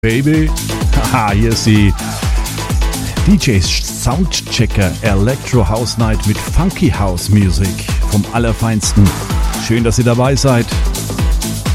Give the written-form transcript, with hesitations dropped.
Baby. Haha, hier ist die DJ Soundchecker Electro House Night mit Funky House Music vom Allerfeinsten. Schön, dass ihr dabei seid.